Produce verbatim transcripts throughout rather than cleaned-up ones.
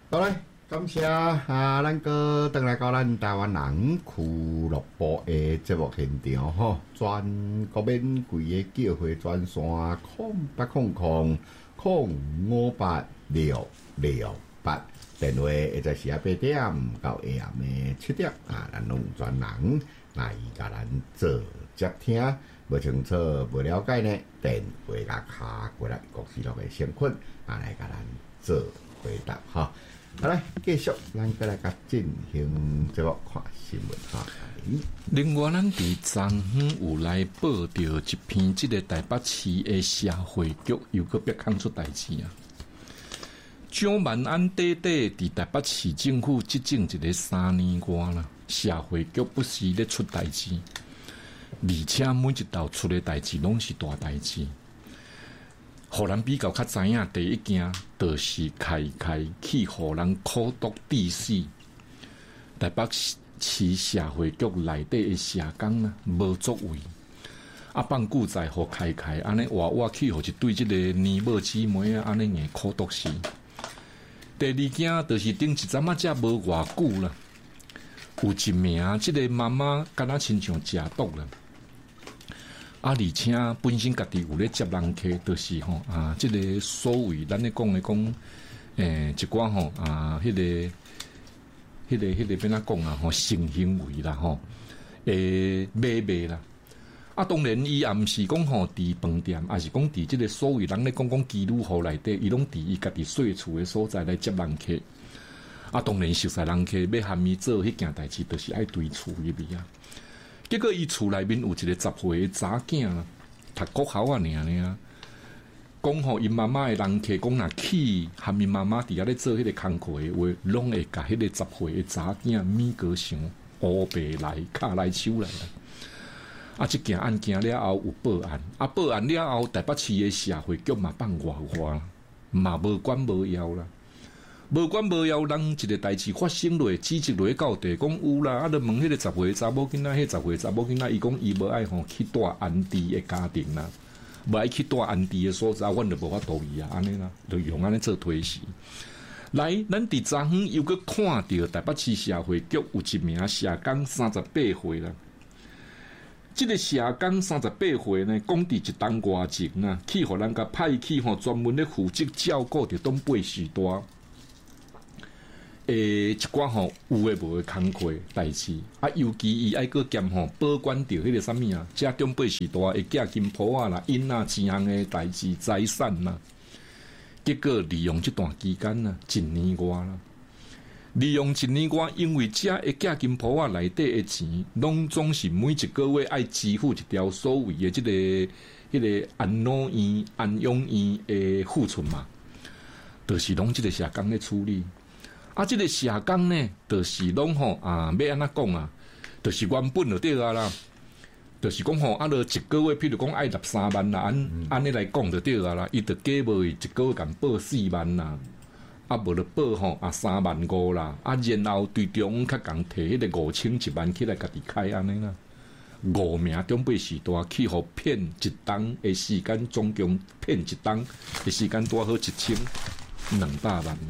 好嘞，感谢啊，咱个回来到咱台湾人俱乐部的节目现场吼，全国免贵的叫回专线空八空空空五八六六八，电话会在十八点到下暗的七点啊，咱拢专人来甲咱做接听。无清楚、无了解呢，电话甲卡过来，国事乐的身份啊，来甲咱做回答哈。好来，继续，咱再来甲进行这个看新闻哈。 另外，咱伫昨昏有来报道一篇，即个台北市的社会局又个别扛出代志啊。蒋万安短短伫台北市政府执政一个三年多啦，社会局不时咧出代志。而且每一道出的代志拢是大代志，互人比较较知影。第一件就是开开去，互人苦毒致死。台北市社会局内底的社工啊，无作为，啊放久在互开开安尼活活去，互一对即个年母姊妹啊，安尼硬苦毒死。第二件就是顶一阵仔才无偌久啦。有一名即个妈妈敢若亲像食毒啦，啊，而且本身家己有咧接人客，就是吼啊，即、这个所谓咱咧讲咧讲，诶，一寡吼啊，迄、那个、迄、那个、迄、那个变哪讲啊？吼，性行为啦，吼，诶，买卖啦，啊，当然伊也毋是讲吼伫饭店，也是讲伫即个所谓人咧讲讲基督户内底，伊拢伫伊家己睡厝诶所在来接人客。啊，当然熟悉人客要含伊做迄件代志，就是爱对厝入面啊。结果伊厝内面有一个十岁的查囝啊，读国校啊，尔尔。讲吼，伊妈妈的人客讲若去含伊妈妈伫遐咧做迄个工课的话，拢会甲迄个十岁的查囝米高上乌白来、骹来、手来啦。啊，即件案件了后有报案，啊，报案了后，台北市的社会局嘛放外话，嘛无管无要啦。无管无要，人一个代志发生落，指责落到地，讲有啦。啊，就问迄个十岁查某囡仔，迄十岁查某囡仔，伊讲伊无爱吼去住安迪的家庭啦，无爱去住安迪的所在，阮就无法度伊啊，安尼啦，就用安尼做推辞。来，咱伫昨昏又搁看到台北市社会局有一名社工三十八岁啦。即个社工三十八岁呢，讲伫一当外情啊，去互人甲派去吼，专门咧负责照顾着东北时代。诶，一寡吼有诶无诶工课代志啊，尤其伊爱个兼吼保管着迄个啥物啊，遮中辈时代会寄金铺啊啦、因啊钱项诶代志、财产啦，结果利用这段期间啊，一年外啦，利用一年外，因为遮会寄金铺啊内底诶钱，拢总是每一个月爱支付一条所谓诶即、这个迄、那个安老院、安养院诶付出嘛，就是拢即个社工咧处理。啊，即、这个社工呢，就是拢吼啊，要安怎讲啊？就是原本就对啊啦，就是讲吼，啊，就一个月，譬如讲爱十三万啦，安安尼来讲就对啊啦，伊就加无一个月共报四万啦，啊，无就报吼啊三万五啦，啊，然后对中较共摕迄个五千一万起来家己开安尼啦，五名中辈时代去互骗一档的时间，总共骗一档的时间多好一千两百万。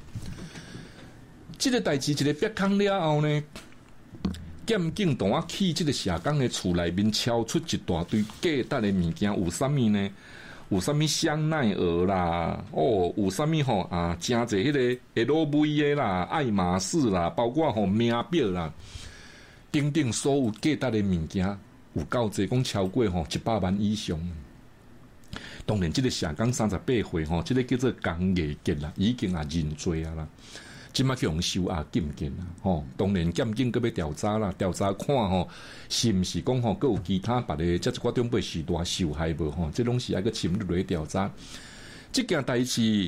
这个代志一个别空了后呢，检警同我去这个社工的厝内面敲出一大堆假值的物件，有啥物呢？有啥物香奈儿啦，哦，有啥物吼啊，真侪迄个 L V 的啦、爱马仕啦，包括吼名表啦，等等所有假值的物件，有够侪，讲超过吼一百万以上。当然，这个社工三十八岁吼，这个叫做工艺结啦，已经也认罪啊啦。即马去用收押禁见啦，吼！当然检警搁要调查啦，调查看吼是毋是讲吼，搁有其他别个，即一寡中辈时代受害无吼？即拢是爱个深入来调查。即件代志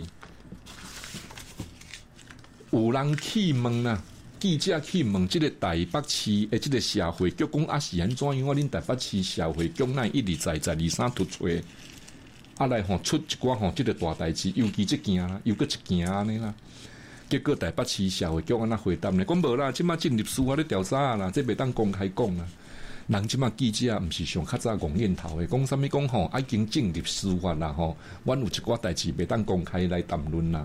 有人去问啦，记者去问即个台北市诶，即个社会局讲啊是安怎样？我恁台北市社会局那一直在在二三突出，啊来吼出一寡吼即个大代志，尤其即件啦，又搁一件安尼啦。结果台北市社会局安那回答呢？讲无啦，即马进入司法咧调查啦，这袂当公开讲啦。人即马记者毋是上较早讲念头诶，讲啥物讲吼，已经进入司法啦吼。阮有一寡代志袂当公开来谈论啦。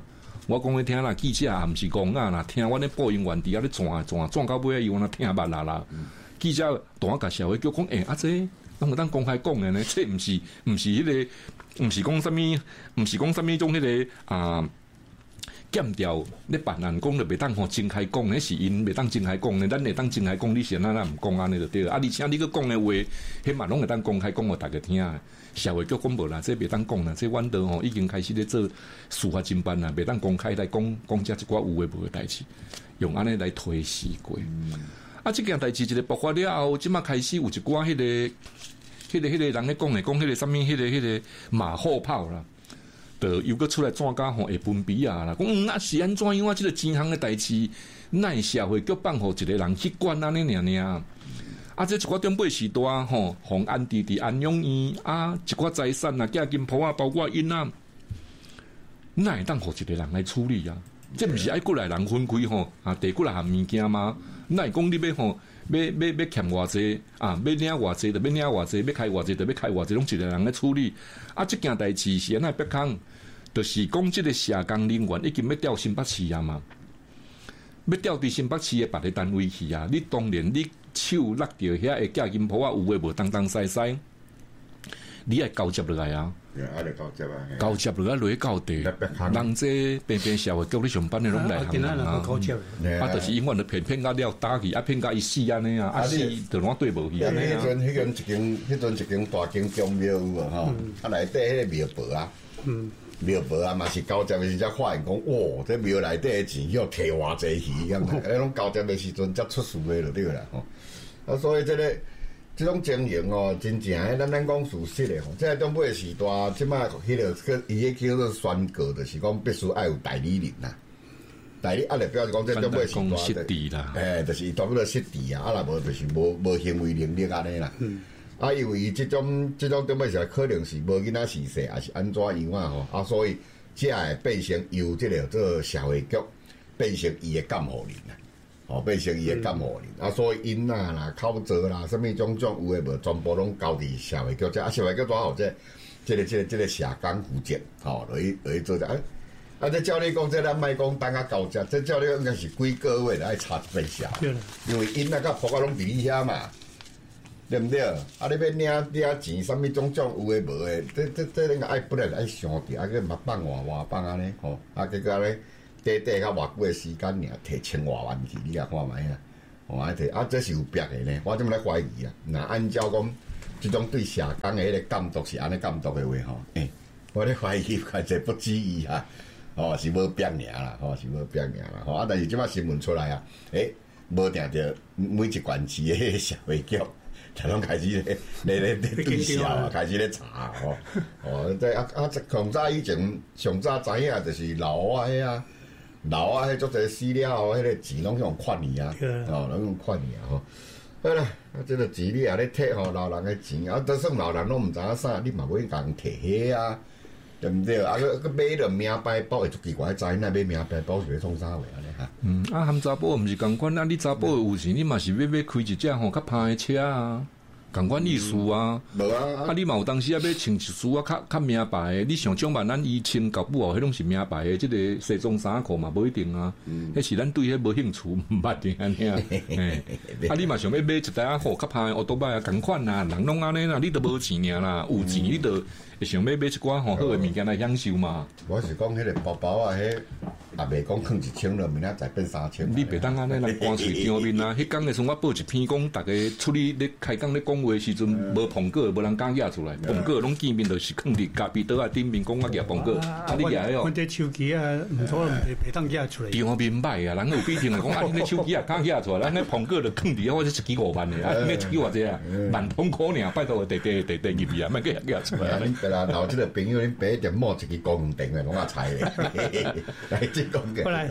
我讲你听啦，记者也毋是公啊啦，听阮咧播音员伫遐咧转转转到尾，伊wanna听捌啦啦。嗯、记者同我甲社会叫讲，诶、欸，啊这当有当公开讲诶呢？这毋是毋是迄、那个，毋是讲啥物，毋是讲啥物种迄个啊。减掉咧办案讲就袂当吼公开讲，迄是因袂当公开讲咧，咱会当公开讲，你先咱咱毋讲安尼就对了。啊，而且你佫讲诶话，迄嘛拢会当公开讲互大家听。社会局讲无啦，这袂当讲啦，这阮都吼已经开始咧做司法侦办啦，袂当公开来讲讲遮一寡有诶无诶代志，用安尼来推死过。嗯、啊，即件代志一个爆发了后，即马开始有一寡迄、那个、迄、那个、迄、那个人咧讲诶，讲迄个啥物，迄个、迄个马后炮啦。又搁出来转甲吼会分比啊啦，讲嗯啊是安怎样啊？即、這个真行诶代志，奈社会局放互一个人去管安尼尔尔。啊，这一寡中辈时代吼，红安弟弟安永院啊，一寡财产啊，价金铺啊，包括因啊，奈会当互一个人来处理啊？这毋是爱过来人分开吼啊，摕过来含物件吗？奈讲你要吼，要要要欠偌济啊，要领偌济就要领偌济，要开偌济就要开偌济，拢一个人来处理。啊，即件代志是安尼别空。就是讲，即个社工人员已经要调新北市啊嘛，要调伫新北市的别个单位去啊。你当然你手勒着遐个价金铺啊，有诶无当当西西，你爱交接落来啊。 爱来交接啊， 交接落来落去到地，人这边边社会局咧上班的拢来行人啊。啊，就是永远就骗骗甲了打去，啊骗甲伊死安尼啊，啊死就拢对无去安尼啊。 迄阵迄间一间，迄阵一间大间宫庙有无吼？啊内底迄个庙婆啊。嗯。庙婆啊，嘛是交接的时才发现讲，哇，这庙内底的钱要摕偌济去，咁啊，迄种交接的时阵才出事的就对啦，吼。啊，所以这个这种情形哦，真正诶，咱咱讲事实的吼，即个中辈时代，即摆迄个个伊迄叫做宣告，就是讲必须爱有代理人啦。代理啊，就表示讲这中辈时代，诶，就是差不多失地啊，啊，若无就是无无行为能力安尼啦。嗯啊，因为伊即种即种顶摆是可能是无囡仔逝世，还是安怎样啊？吼啊，所以才会变成由即个做社会局变成伊的监护人啦，吼、哦、变成伊的监护人、嗯、啊，所以因啊啦、口罩啦、什物种种有诶无，全部拢交伫社会局遮啊，社会局怎好这即个即个即个社工负责，吼，落去落去做者啊。啊！这照你讲，这咱莫讲等下交接，这照你应该是几个月来查一遍下，因为因那个仆啊拢伫你遐嘛。对不对？啊！你要领领钱，什物种种有诶无诶？这这这应该爱不来爱想着，啊个嘛放外外放安尼吼，啊结果咧短短较偌久诶时间尔，摕千外万去，你啊看觅啊，哦啊摕啊，这是有逼诶呢。我怎么来怀疑啊？那按照讲，即种对社工诶迄个监督是安尼监督诶话吼，诶、欸，我咧怀疑还是不至于啊，哦是无逼尔啦，吼是无逼尔啦，吼啊！但是即摆新闻出来啊，诶、欸，无定着每一县市诶社会局。才拢开始咧咧咧咧对笑啊，开始咧查吼，哦，这啊啊，上早以前上早知影就是老啊迄啊，老啊迄做者死了后，迄个钱拢用款去啊，哦，拢用款去啊吼。好啦，啊，这个钱你也咧摕吼老人诶钱，啊，就算老人拢毋知影啥，你嘛要共摕迄啊，对毋对？啊，个个买着名牌包会足奇怪，知影买名牌包是要创啥话安尼哈？ 嗯，啊，含查甫毋是共款，啊，你查甫有钱，你嘛是要要开一只吼较歹诶车啊，共款意思啊。无、嗯、啊，啊，你嘛有当时啊要穿一束啊较较名牌诶，你上种万咱以前搞不好迄拢是名牌诶，即、這个西装衫裤嘛无一定啊。嗯，迄是咱对迄无兴趣，毋捌定安尼啊。嘿啊，你嘛想要买一台啊好较歹奥多摆啊，共款啊，人拢安尼啦，你都无钱尔啦，有钱你都。会想要买一寡吼好诶物件来享受嘛？ 我是讲迄个包包啊，迄也袂讲囥一千了，明仔载变三千。 你袂当安尼人关喙张面啊！迄工诶时我报一篇讲，逐个处理咧开讲咧讲话时阵，无捧果，无人敢举出来，捧果拢见面就是囥伫咖啡桌啊顶面讲我举捧果，啊你举诶哦。 阮这手机啊，毋错，袂当举出来。 张面歹啊，人有比听讲啊，你手机啊敢举出来，咱咧捧果就囥伫我这一支五万诶，啊，你一支偌济啊？万捧果尔，拜托地地地地入去啊，莫举举出来。 啦，然后即个朋友恁爸一点摸一支公园顶诶，拢啊菜咧，来即讲嘅。 来，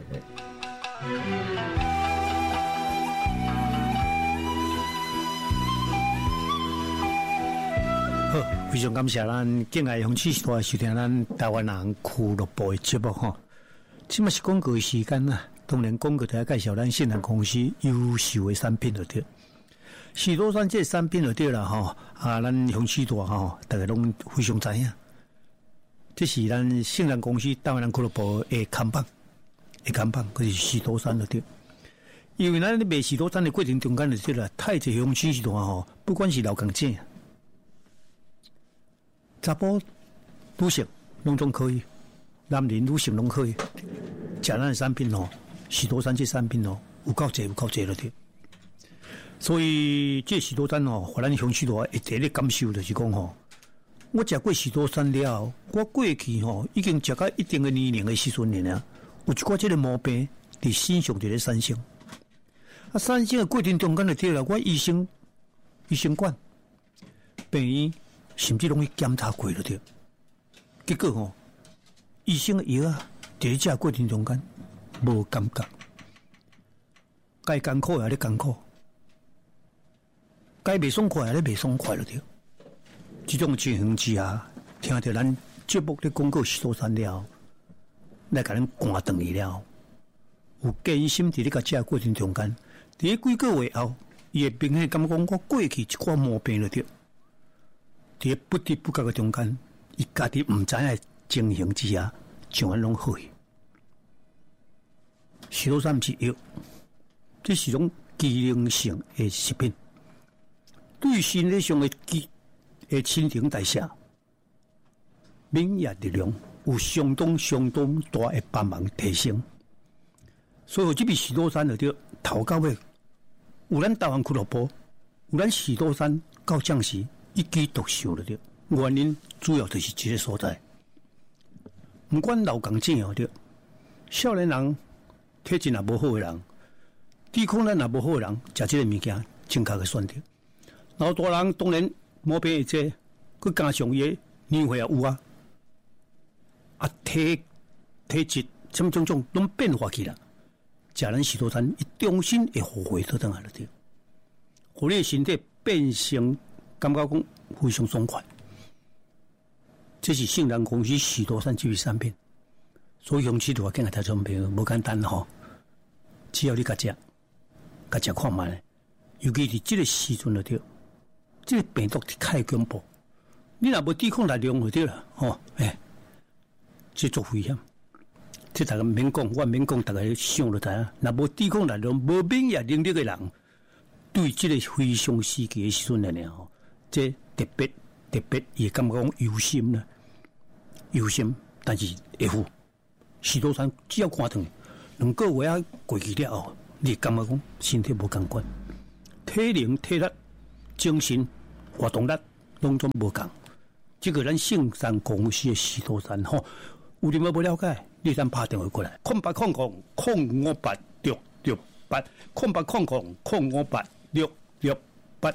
好，非常感謝咱敬愛紅旗時代收聽咱台灣人俱樂部嘅節目吼。即嘛是廣告嘅時間啦，當然廣告就要介紹咱信任公司優秀嘅產品就對。許多咱這產品就對啦吼，啊，咱紅旗大吼，大家攏非常知影。 这是咱信任公司台湾人俱乐部的看板，的看板，可是许多山就对。因为咱卖许多山的过程中间就对了，太济乡亲是多吼，不管是老港姐、查甫、女性，拢总可以，男人、女性拢可以。食咱的产品吼，许多山这产品吼，有够济有够济了对。所以这许多山吼，互咱乡亲多一第一感受就是讲吼。我食过许多山了，我过去吼已经食到一定的年龄的时阵了，有一寡这个毛病伫身上伫咧产生。啊，产生的过程中间就对了，我医生、医生管、病院甚至拢去检查过了对。结果吼，医生的药啊，伫咧食过程中间无感觉，该艰苦也咧艰苦，该袂爽快也咧袂爽快了对。这种情形之下，听到咱节目咧广告许多山了，来甲咱赶转去了，有艰辛伫咧甲食过程中间，伫咧几个月后，伊会明显感觉讲我过去一寡毛病了着，伫咧不知不觉嘅中间，伊家己毋知影情形之下，就安拢好去。许多山毋是药，这是种机能性的食品，对身体上的机。的新陈代谢、免疫力量有相当相当大的帮忙提升，所以这笔许多山就对头到尾有咱台湾俱乐部，有咱许多山到将士一举独秀了对。原因主要就是这个所在，不管老港正哦对，少年人体质也无好的人，抵抗力也无好的人，食这个物件正确的选择。老大人当然。毛病会这，佮加上伊年岁也有啊，啊体体质什么种种拢变化起来，食咱许多餐，伊重新会后悔倒转来了对，互你身体变成感觉讲非常爽快。这是圣兰公司许多餐这类产品，所以用起都要跟个台中朋友无简单吼，只要你甲食，甲食看卖，尤其是这个时阵了对。这个病毒太恐怖，你若无抵抗力量就对了，吼，哎，这足危险。这大家免讲，我免讲，大家想就知影。若无抵抗力量、无免疫能力的人，对这个非常时期的时阵来吼，这特别特别也感觉讲忧心啦，忧心，但是会付。许多山只要看长，两个月啊过去了后，你感觉讲身体无共款，体能体力。精神活动力拢总无共，这个咱圣山公司的许多山吼，有你们不了解，你咱打电话过来，空八空空空五八六六八，空八空空空五八六六八。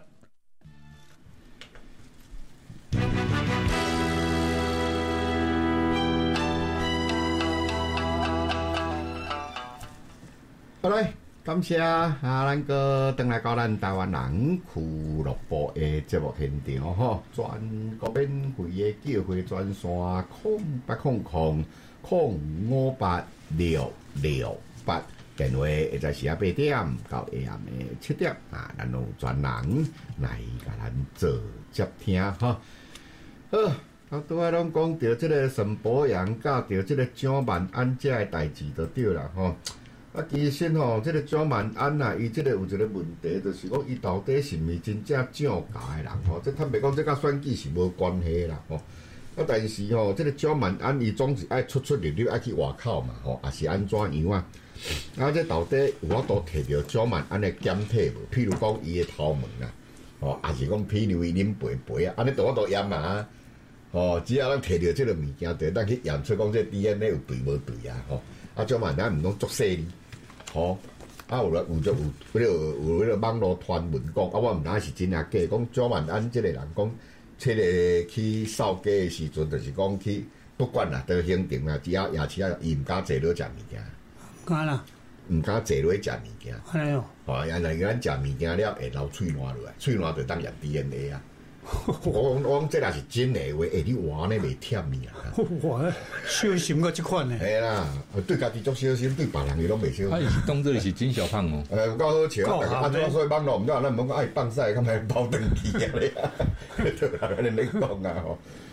好嘞。感谢啊！咱个登来到咱台湾人俱乐部的节目现场吼，全国免费的叫会专线空八空空空五八六六八，电话会在时啊八点到下暗的七点啊，咱有专人来甲咱做接听吼。好，啊，拄仔拢讲到即个沈博阳，甲到即个蒋万安这的代志就对啦吼。啊，其实吼，即、这个蒋万安啊，伊即个有一个问题，就是讲伊到底是毋是真正蒋家的人吼？即坦白讲，即甲选举是无关系啦吼。啊，但是吼，即、这个蒋万安伊总是爱出出入入，爱去外口嘛吼，也是安怎样啊？啊，即到底有法度摕到蒋万安的检体无？譬如讲伊的头毛啦，吼，也是讲譬如伊啉肥肥啊，安尼都法度验嘛？吼，只要咱摕到即个物件，就咱去验出讲这 D N A 有对无对啊？吼。啊，蒋万安毋通作细哩，吼、哦！啊，有了有就有，迄个有迄个网络传闻讲，啊，我毋知是真啊假，讲蒋万安即个人讲，即个去扫街的时阵，就是讲去不管啦，都行程啦，只要夜市啊，伊毋敢坐落食物件， 敢啦， 毋敢坐落食物件， 安尼哦， 哦，原来咱食物件了会流喙烂落来，喙烂就当验 D N A 啊。我讲我讲，这若是真诶话，下你话呢袂忝你啊！ 哇，小心个即款呢？ 系啦，对家己足小心，对别人伊拢袂小心。 他是当做是真小胖哦。 诶，有够好笑啊！啊，所以网络毋知咱毋讲爱放屎，敢若包登记啊咧，对人安尼咧讲啊吼。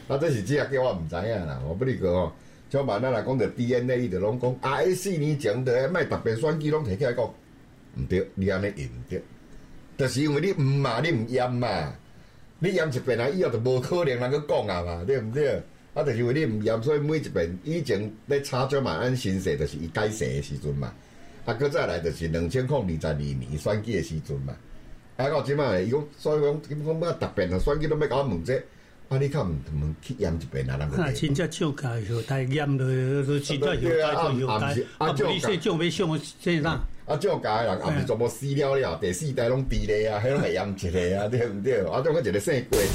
啊，这是这个我毋知影啦，我不哩个吼。像万咱来讲着 D N A， 伊就拢讲啊，迄四年前着卖特别选举拢摕起来讲，毋对，你安尼用毋对，就是因为你毋嘛，你毋验嘛，你验一遍啊，以后就无可能人去讲啊嘛，对毋对？啊，就是因为你毋验，所以每一遍以前咧查少万安新世，就是伊改世的时阵嘛，啊，搁再来就是两千零二十二年选举的时阵嘛，啊，到即摆伊讲，所以讲基本讲要特别啊，选举都要甲我问这。啊！你较毋问去验一遍啊？人啊，真正上届后台验落，都真正后台就后台，啊，无你说种要上这啥？ 啊，上届人也毋是全部死了了，第四代拢伫咧啊，迄拢系验一个啊，对毋对？啊，种个一个姓过。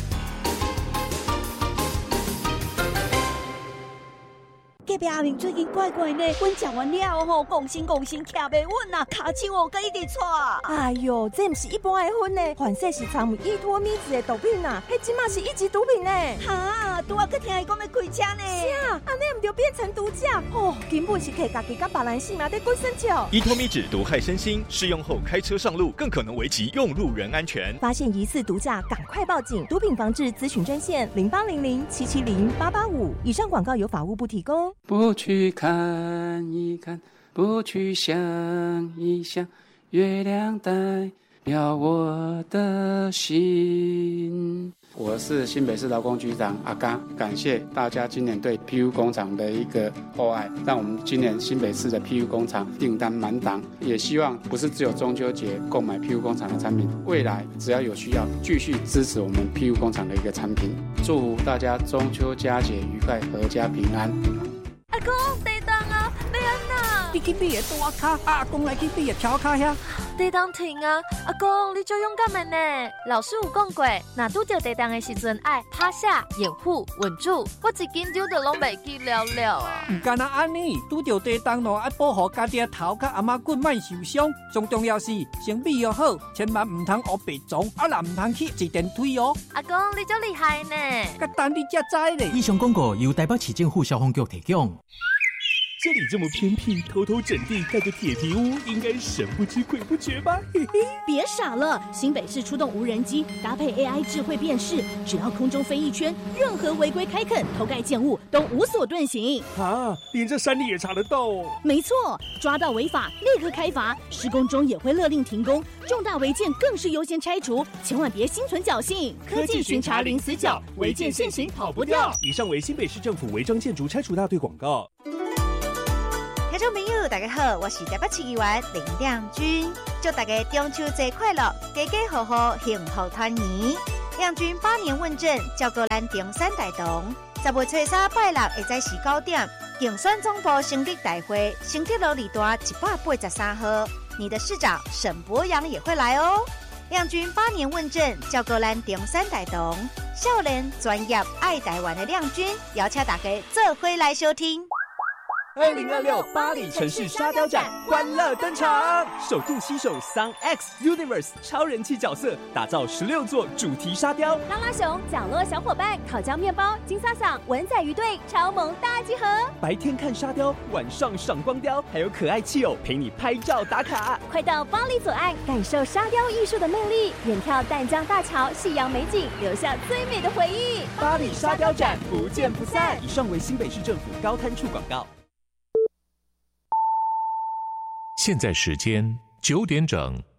隔壁阿明最近怪怪呢，阮食完了吼，讲心讲心徛袂稳啊，骹手哦，佮一直搓。哎哟，这毋是一般的薰呢，反正是掺有依托咪子的毒品啊，迄即马是一级毒品呢。哈，拄啊佮听伊讲要开车呢。是啊，安尼毋就变成毒驾？哦，根本是摕家己甲别人性命在滚生笑。 依托咪酯毒害身心，试用后开车上路更可能危及用路人安全。 发现疑似毒驾，赶快报警！毒品防治咨询专线零八零零七七零八八五。以上广告由法务部提供。 不去看一看，不去想一想，月亮代表我的心。我是新北市劳工局长阿刚，感谢大家今年对 P U 工厂的一个厚爱，让我们今年新北市的 P U 工厂订单满档，也希望不是只有中秋节购买 P U 工厂的产品，未来只要有需要，继续支持我们 P U 工厂的一个产品。祝福大家中秋佳节愉快，阖家平安。 阿公，地当啊，要安那？ 你去比个大卡，阿公来去比个跳卡遐。 地当停啊！阿公，你就勇敢的呢。老师有讲过，若拄着地当的时阵，爱趴下、掩护、稳住。我一紧张就拢袂记了了啊！ 唔干那安尼，拄着地当咯，爱保护家己头甲阿妈骨莫受伤。最重要是先比又好，千万唔通学白撞，啊若唔通去一电推哦。 阿公，你真厉害呢！ 甲等你才知咧。 以上广告由台北市政府消防局提供。 这里这么偏僻，偷偷整地盖个铁皮屋，应该神不知鬼不觉吧？嘿嘿， 别傻了，新北市出动无人机，搭配 A I 智慧辨识，只要空中飞一圈，任何违规开垦、偷盖建物都无所遁形。 啊，连这山里也查得到哦。 没错，抓到违法立刻开罚，施工中也会勒令停工，重大违建更是优先拆除，千万别心存侥幸。科技巡查零死角，违建现行跑不掉。 以上为新北市政府违章建筑拆除大队广告。 听众朋友，大家好，我是台北市议员林亮君，祝大家中秋节快乐，家家户户幸福团圆。亮君百年问政，照顾咱中山大同。十月初三拜六下早时九点，竞选总部成立大会，成绩路二段一百八十三号，你的市长沈博阳也会来哦。亮君百年问政，照顾咱中山大同。少年专业爱台湾的亮君，邀请大家做伙来收听。 二零二六巴黎城市沙雕展欢乐登场，首度携手 Sun X Universe 超人气角色，打造十六座主题沙雕。 拉拉熊、角落小伙伴、烤焦面包、金萨桑、文仔鱼队超萌大集合。 白天看沙雕，晚上赏光雕，还有可爱气友陪你拍照打卡。 快到巴黎左岸，感受沙雕艺术的魅力，远眺淡江大桥、夕阳美景，留下最美的回忆。 巴黎沙雕展不见不散。以上为新北市政府高滩处广告。 现在时间九点整。